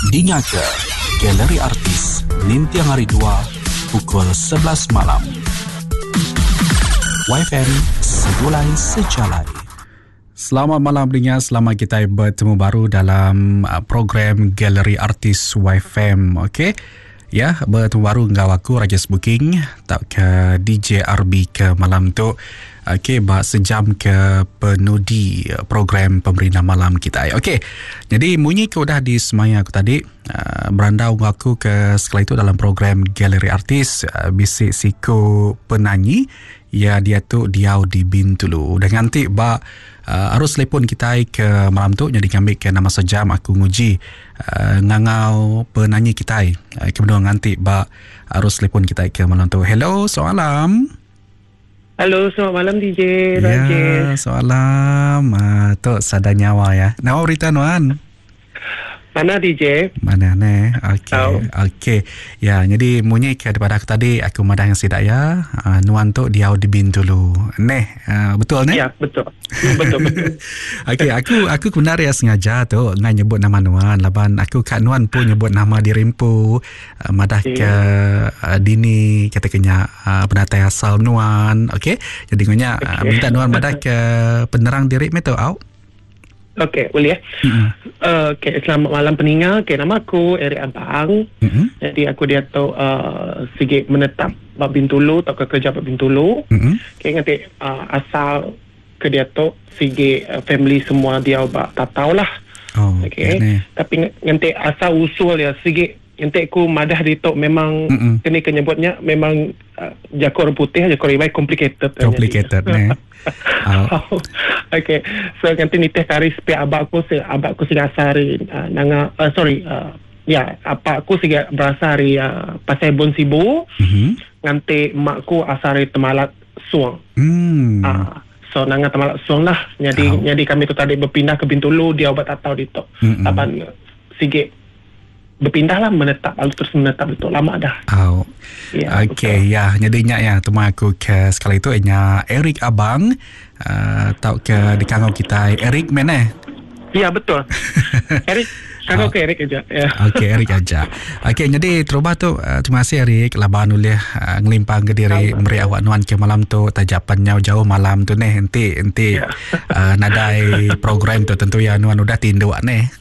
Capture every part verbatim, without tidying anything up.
Dengar ke Galeri Artis Nintiang Hari dua pukul sebelas malam. Y F M Segulai Sejalai. Selamat malam pendengar, selamat kita bertemu baru dalam program Galeri Artis Y F M. Okey. Ya, bertemu baru dengan aku Rajas Booking tak ke D J R B ke malam tu. Okey, bak sejam ke penudi program pemerintah malam kita. Okey. Jadi munyi ke dah di semaya aku tadi uh, berandau aku ke sekali itu dalam program Galeri Artis uh, bisik siku penyanyi ya dia tu Diau di Bintulu. Dan nanti bak uh, harus telefon kita ke malam tu jadi kami ke nama sejam aku nguji uh, ngangau penyanyi kita. Uh, kemudian nanti bak harus telefon kita ke malam tu. Hello, semalam. Halo, selamat malam D J Ya, Rajesh. semalam. Uh, tu sadar nyawa ya. Nawa berita Nuan. Mana D J? Mana ne? Okey. Oh. Okey. Ya, jadi munyi ke daripada aku tadi aku madah yang sidak ya. Uh, Nuan tu Diau di Bintulu. Neh, uh, betul ne? Ya, betul. betul betul. Okey, aku aku benar ya sengaja tu ngai nyebut nama Nuan. Laban aku kat Nuan pun nyebut nama dirimu. Uh, madah ke uh, dini katakannya uh, penatai asal Nuan. Okey. Jadi ngonya uh, minta Nuan madah ke penerang diri me tu au. Okey, boleh ya. Mm-hmm. Uh, Okey, selamat malam pendengar. Okey, nama aku Eric Abang. Mm-hmm. Jadi aku dia tu uh, sikit menetap bab Bintulu, tak kerja bab Bintulu. Mm-hmm. Okey, nanti uh, asal ke dia tu sikit uh, family semua dia bab tak tahulah. Oh, okey. Okay. Tapi nanti asal usul ya sikit nanti aku madah di tu memang mm-hmm. kena kenyebutnya memang uh, jakor putih, jakor ribai complicated. Complicated ni. Oh. Okay, so nanti nitih kari sepi abak aku se abak aku siga asari uh, nanga uh, sorry uh, ya yeah, apa aku siga berasari uh, pasai bon sibu mm-hmm. nanti makku asari temalak suang. Mm. Uh, so nanga temalak suang lah. Jadi oh. jadi kami tu tadi berpindah ke Bintulu dia obat tak tahu di tu. Mm-hmm. Taban sige berpindah lah menetap lalu terus menetap itu lama dah. Oh. Ya, okey ya, jadinya ya temu aku ke sekali itu nya Eric Abang uh, tau ke di kangau kita Eric mana? Ya betul. Eric kangau oh. ke Eric aja. Ya. Okey Eric aja. Okey jadi terubah tu uh, terima kasih Eric laban ulih uh, ngelimpang ke diri meri awak Nuan ke malam tu tajapan jauh malam tu neh enti enti ya. uh, nadai program tu tentu ya Nuan udah tindu neh.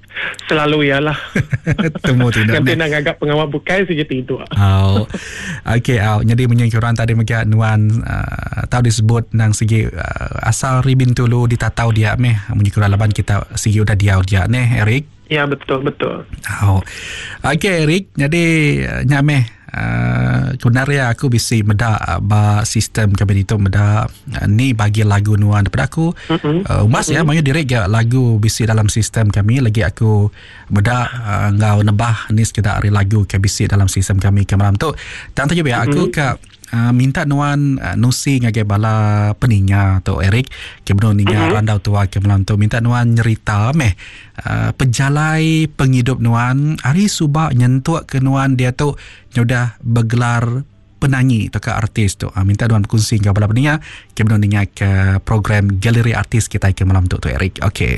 Selalu ialah. Temu tidak. Nanti nak agak pengawal bukai sikit itu. Oh. Okey, oh. Jadi menyingkiran tadi mungkin Nuan uh, tahu disebut nang segi uh, asal ribin tulu ditatau dia meh menyingkiran laban kita segi udah dia dia neh Eric. Ya betul betul. Oh. Okey Eric, jadi uh, nyameh Uh, sebenarnya aku bisa meda uh, ba sistem kami itu meda uh, ni bagi lagu Nuan daripada aku mm-hmm. uh, umas mm-hmm. ya mayu direct ya lagu bisa dalam sistem kami lagi aku meda uh, ngau nebah ni sekedar hari lagu ke bisa dalam sistem kami ke malam tu dan tu juga mm-hmm. aku ke Uh, minta Nuan uh, nusi ngage bala peninya tu Eric kemudian ninga uh-huh. randau tua ke malam tu minta Nuan nyerita meh uh, pejalai penghidup Nuan hari subak nyentuak ke Nuan dia tu sudah bergelar penyanyi atau ke artis tu uh, minta Nuan kongsi ngage bala peninya kemudian ninga ke program Galeri Artis kita ke malam tu tu Eric. Okey.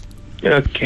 Okey.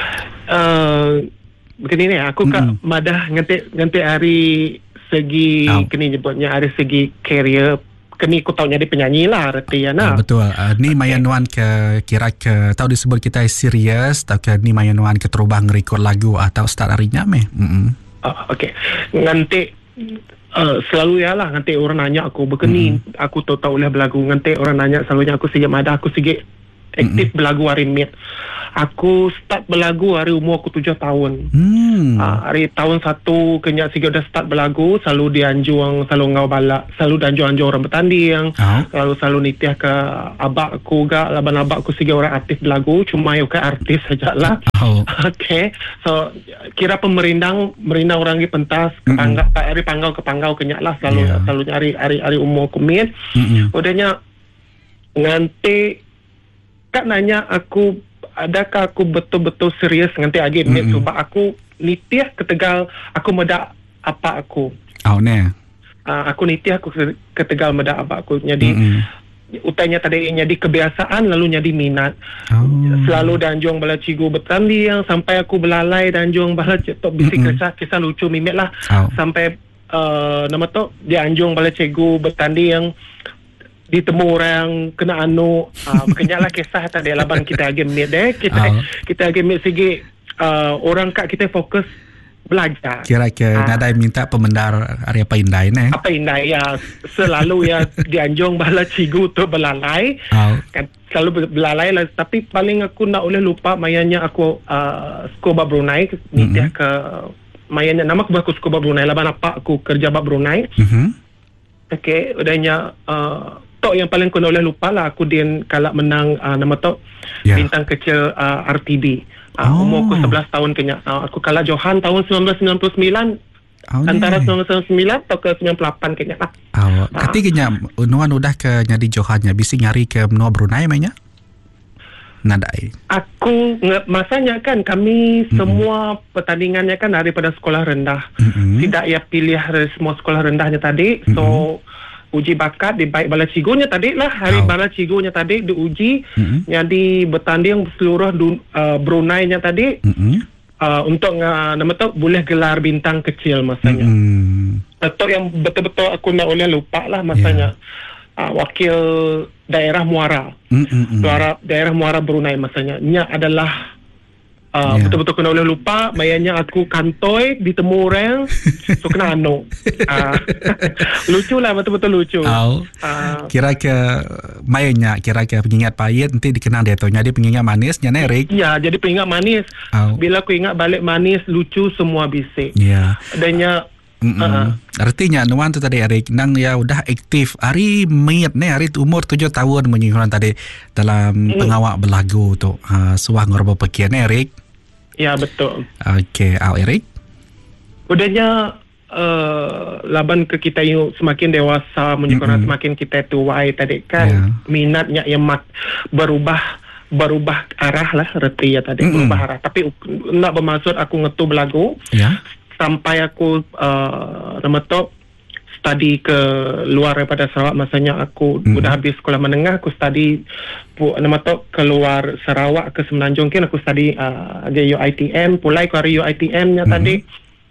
Uh, begini ni aku mm. kak madah nganti nganti hari segi oh. kini nyebutnya ada segi career kini aku tahu jadi penyanyi lah arti ya nah. Uh, betul. Uh, ni okay. Maya Nuan ke kira ke tahu disebut kita serius atau ke ni Maya Nuan ke terubah ngerekod lagu atau start harinya meh. Mm-hmm. Uh, Okey. Nanti uh, selalu ya lah nanti orang nanya aku begini mm-hmm. aku tahu tahu lah belagu nanti orang nanya selalunya aku sejak ada aku segi aktif mm-hmm. belagu hari mit. Aku start berlagu hari umur aku tujuh tahun. Hmm. Uh, hari tahun satu kenyak sigi udah start berlagu, selalu dianjung, selalu ngau balak, selalu dianjung-anjung orang bertanding. Oh. Selalu selalu nitiah ke abak aku gak, laban abak aku sigi orang aktif berlagu, cuma yo ke artis sajalah. Oh. Okey. So kira pemerindang, merindang orang di pentas, ke panggau, mm-hmm. hari panggau ke panggau kenyak lah selalu yeah. selalu nyari hari hari umur kumit. Mm-hmm. Udahnya nganti kak nanya aku adakah aku betul-betul serius nanti lagi mm-hmm. sebab aku nitiah ketegal aku meda apa aku. Oh ne. Uh, aku nitiah aku ketegal meda apa aku. Jadi mm-hmm. utanya tadi jadi kebiasaan lalu jadi minat. Oh. Selalu danjung bala cigu bertanding sampai aku belalai danjung bala tok bisik Mm-mm. kisah kisah lucu mimik lah. Oh. Sampai uh, nama tu dianjung bala cigu bertanding ditemu orang kena anu uh, kenyaklah kisah tadi laban kita gemit deh kita Oh. kita gemit segi uh, orang kat kita fokus belajar. Kira-kira Ah. nadai minta pemendar area apa indai ne? Apa indah ya selalu ya dianjung bala cigu tu belalai Oh. kan selalu belalai lah tapi paling aku nak boleh lupa mayanya aku uh, Scuba Brunei nitih Mhm. ke mayanya nama aku aku Scuba Brunei laban apa aku kerja bab Brunei. Mhm. Okey udahnya uh, tok yang paling aku nak boleh lupa lah aku din kalak menang uh, nama tok Ya. bintang kecil uh, R T B. Uh, Oh. Umur aku sebelas tahun kenya. Uh, aku kalah Johan tahun sembilan belas sembilan puluh sembilan Oh, antara ne. sembilan belas sembilan puluh sembilan atau ke sembilan puluh lapan kenya lah. Oh, ketiganya nuan udah ke nyadi Johannya bisi nyari ke benua Brunei mainnya? Nadai. Aku nge- masanya kan kami Mm-mm. semua pertandingannya kan daripada sekolah rendah. Mm-mm. Tidak ya pilih dari semua sekolah rendahnya tadi. So uji bakat di baik bala cigunya tadi lah hari Oh. bala cigunya tadi diuji. Mm-mm. Jadi bertanding seluruh dun, uh, Brunei-nya tadi Mm-mm. uh, untuk uh, nama tu boleh gelar bintang kecil masanya. Mm-mm. Atau yang betul-betul aku nak boleh lupa lah masanya. Uh, wakil daerah Muara. Mm-mm. Suara daerah Muara Brunei masanya. Nya adalah uh, Ya. betul-betul kena boleh lupa. Mayanya aku kantoi ditemu orang. So kena anu. Uh, lucu lah betul-betul lucu. Oh. Uh, Kira ke mainnya kira ke pengingat pahit nanti dikenang dia tu jadi pengingat manisnya Erik. ya jadi pengingat manis. Oh. Bila aku ingat balik manis lucu semua bisik. Ya. Adanya Mm-mm. uh, Artinya nuan tu tadi Erik nang ya udah aktif hari mit ni hari umur tujuh tahun menyuruhan tadi dalam Mm. pengawak berlagu tu uh, suah ngorbo pekian Erik. ya betul. Okey, au Erik. Udahnya uh, laban ke kita yuk semakin dewasa menyukai Mm-mm. semakin kita tuai tadi kan Ya. minatnya yang mak berubah berubah arah lah reti ya tadi Mm-mm. berubah arah tapi uk- nak bermaksud aku ngetu belagu Ya. sampai aku uh, nama tu study ke luar daripada Sarawak masanya aku Mm-mm. udah habis sekolah menengah aku study pu, nama tu keluar Sarawak ke Semenanjung kan aku study uh, di U I T M pulai ke hari U I T M nya Mm-mm. tadi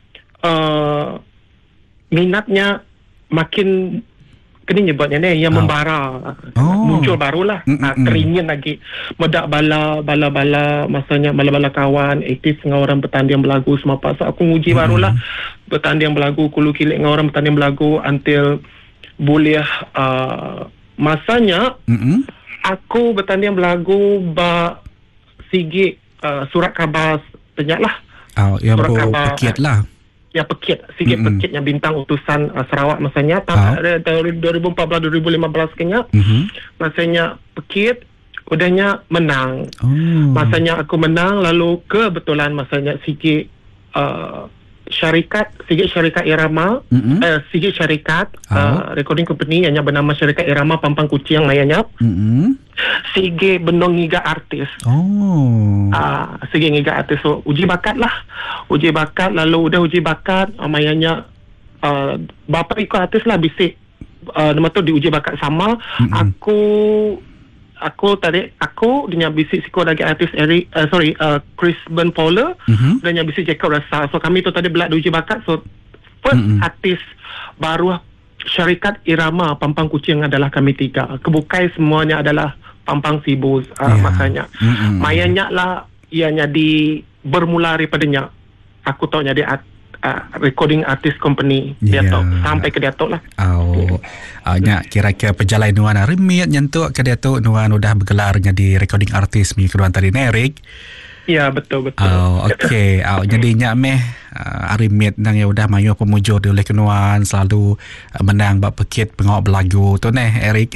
uh, minatnya makin kini nyebutnya ni yang Oh. membara Oh. muncul barulah Mm-mm. uh, teringin lagi medak bala bala-bala masanya bala-bala kawan aktif dengan orang bertanding berlagu semua pasal aku nguji Mm-mm. barulah bertanding berlagu kulu kilik dengan orang bertanding berlagu until boleh uh, masanya Mm-mm. aku bertanding berlagu ba sigi uh, surat khabar penyak lah Au yang Surat bu khabar, pekiat lah. ya pekit sikit Mm-mm. pekitnya bintang utusan uh, Sarawak masanya Ah. tahun uh, dua ribu empat belas dua ribu lima belas kenya Mhm. masanya pekit udahnya menang Oh. masanya aku menang lalu kebetulan masanya sikit uh, syarikat sikit syarikat Irama Mm-mm. eh, sikit syarikat Oh. uh, recording company yang bernama syarikat Irama Pampang Kucing mayanya Mm-mm. sikit benong ngiga artis. Oh. Ah, uh, segi ngiga artis so uji bakat lah uji bakat lalu udah uji bakat uh, mayanya uh, bapa ikut artis lah bisik uh, nama tu diuji bakat sama Mm-mm. aku aku tadi aku dengan bisik siko lagi artis Eric uh, sorry uh, Chris Ben Fowler Mhm. dan yang bisik Jacob Rasa so kami tu tadi belak diuji bakat so first Mm-mm. artis baru syarikat Irama Pampang Kucing adalah kami tiga kebukai semuanya adalah Pampang Sibus uh, Ya. makanya Mm-mm. mayanya lah ianya di bermula daripadanya aku tahu jadi art, uh, recording artist company dia Ya. tahu sampai ke dia tahu lah. Oh, uh, nya kira-kira perjalanan nuan remit nyentuk ke dia tu nuan udah bergelar jadi recording artist mi keduan tadi Erik. Ya betul betul. Oh, okey. Oh, jadi nya meh uh, remit nang ya udah mayu pemujur oleh kenuan selalu uh, menang bab pekit pengawak berlagu tu neh Erik.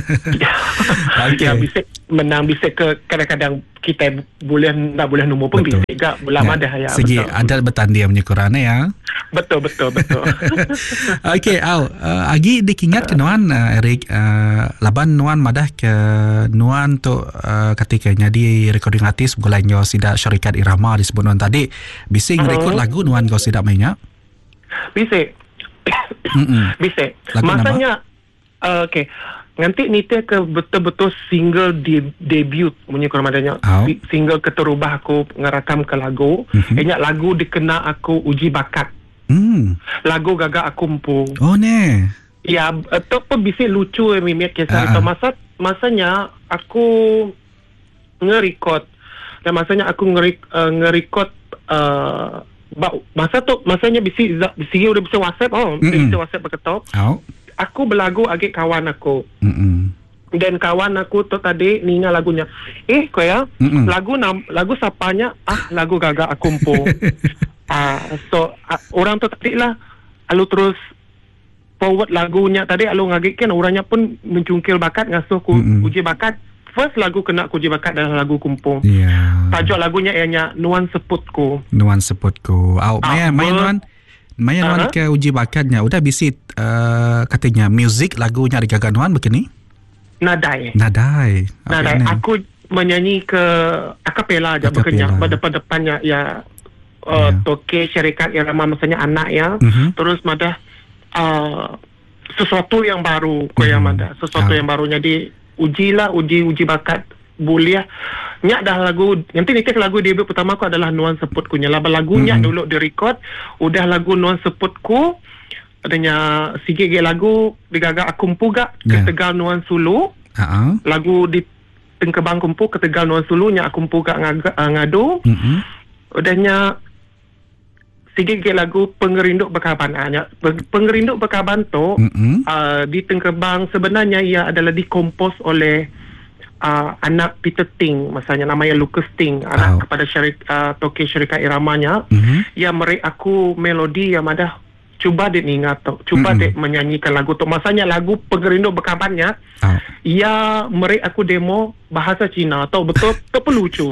Okey. Ya bisa menang bisa ke kadang-kadang kita boleh nak boleh nombor pun Betul. bisa juga belum ada ya. Segi betul. ada bertanding menyukurane ya. Betul betul betul. Okey, au uh, agi dikingat ke nuan uh, Erik uh, laban nuan madah ke nuan tu uh, ketika jadi recording artist bulan yo sidak syarikat Irama disebut nuan tadi bising Uh-huh. rekod lagu nuan kau sidak mainnya. Bisa. Mm-mm. Bisa. Lagu nama? Masanya uh, okey. nanti ni teh ke betul-betul single de- debut punya korang adanya. Oh. Si- single keterubah aku ngerakam ke lagu. Mhm. Ingat lagu dikena aku uji bakat. Hmm. Lagu Gagak Akumpu. Oh ne. Ya, itu pun bisa lucu eh, Mimik kisah Ah, itu. ah. Masa masanya aku nge-record dan masanya aku nge- uh, nge-record uh, ba- masa tu masanya bisi bisi udah bisa WhatsApp oh, Mm-mm. bisa WhatsApp berketok. Oh. Aku berlagu agak kawan aku. Mm-mm. Dan kawan aku tu tadi ninga lagunya. Eh, kau ya? Mm-mm. Lagu nam, lagu sapanya ah lagu Gagak Akumpu. Ah, so ah, orang tu tadi lah alu terus forward lagunya tadi alu ngagikkan orangnya pun mencungkil bakat ngasuh ku Mm-mm. uji bakat. First lagu kena ku uji bakat adalah lagu Kumpung. Ya. Tajuk lagunya ianya Nuan Seputku. Nuan sebutku. Au, Ah, main main ber- nuan. Main nuan Ah. ke uji bakatnya. Udah bisit uh, katanya music lagunya di Gagak Nuan begini. Nadai. Nadai. Nadai. ne? Aku menyanyi ke akapela aja Akapela. berkenyak. Berdepan-depannya ya uh, Ya. toke syarikat irama maksudnya anak ya. Mhm. Terus madah uh, sesuatu yang baru ko yang Mhm. madah. Sesuatu Ah. yang baru jadi uji lah uji uji bakat buliah. Nyak dah lagu nanti nikah lagu debut pertama aku adalah Nuan Seputku nya. Lagu lagunya Mhm. dulu di record udah lagu Nuan Seputku adanya sikit ge lagu digagak Akumpu gak Ya. ke Tegal Nuan Sulu. Ha. Lagu di Tengkebang Kumpu ke Tegal Nuan Sulu nya Akumpu gak ngag- uh, ngadu. Mhm. Udahnya sikit ge lagu Pengerinduk Bekaban. Ah, nya Pengerinduk Bekaban tu Mhm. uh, di Tengkebang sebenarnya ia adalah dikompos oleh uh, anak Peter Ting, masanya namanya Lucas Ting, anak Oh. kepada syarik, uh, toke syarikat iramanya. Mhm. Ia meri aku melodi yang madah cuba dek ingat tu, cuba Mm-mm. dek menyanyikan lagu tu. Masanya lagu Pengerinduk Bekabannya, Au. ia meri aku demo bahasa Cina. Tahu betul tu pun lucu.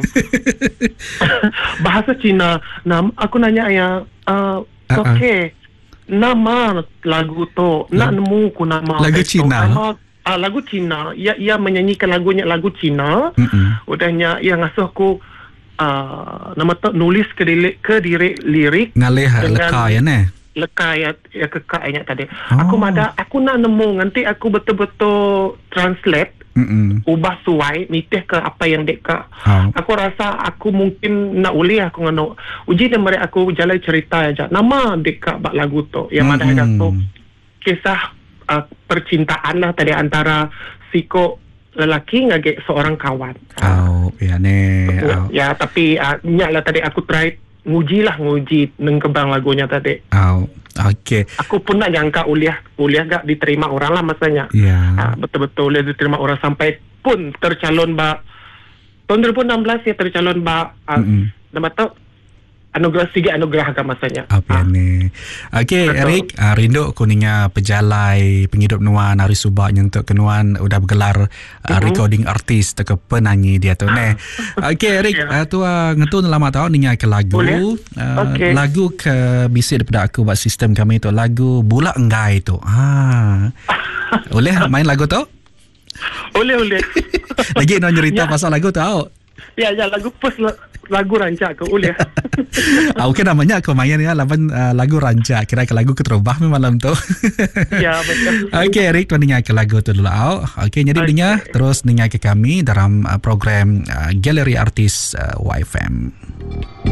Bahasa Cina. Nam aku nanya ya, uh, Uh-uh. okey. Nama lagu tu, nak Lag- nemu ku nama lagu tu. Cina? Nama, ah, lagu Cina. Ia ia menyanyikan lagunya lagu Cina. Mhm. Udahnya ia ngasuh ku uh, nama tu nulis ke diri, ke diri lirik Ngalih Dengan- leka ya ne. lekai ya, ya kekaknya tadi. Oh. Aku mada aku nak nemu nanti aku betul-betul translate Mhm. ubah suai nitih ke apa yang dek kak. Au. Aku rasa aku mungkin nak uli aku ngano uji dan mereka aku jalan cerita aja. Nama dek kak bak lagu tu yang ada Mm-mm. tu kisah uh, percintaan lah tadi antara siko lelaki ngage seorang kawan. Au, ya ne. Ya, Au. ya tapi uh, nyak lah tadi aku try nguji lah nguji nengkebang lagunya tadi. Au. Okey. Aku pun nak jangka uliah uliah gak diterima orang lah masanya. Ya. Ah, betul-betul uliah diterima orang sampai pun tercalon ba tahun dua ribu enam belas ya tercalon ba uh, Mm-mm. nama tu anugerah tiga anugerah agak masanya. Apa ni? Okey, Betul. Eric, uh, rindu kuningnya pejalai penghidup Nuan hari subak nyentuk ke Nuan udah bergelar uh, Mhm. recording artis ke penyanyi dia tu ne. Okey, Eric, uh, Ya. tu uh, ngetun lama tahu ninga ke lagu. Boleh. Uh, Okey. Lagu ke bisik daripada aku buat sistem kami tu lagu Bula Enggai tu. Ha. Boleh main lagu tu? Boleh boleh. Lagi nak cerita Ya. pasal lagu tu tau. Ya ya lagu first la- lagu rancak ke uliah. Ah, okay, namanya aku main ya lawan uh, lagu rancak. Kira ke lagu keterubah memang malam tu. Ya betul. Okey, Eric, tuan dengar ke lagu tu dulu. Okey, jadi Okey. dengar terus dengar ke kami dalam uh, program uh, Galeri Artis uh, Y F M.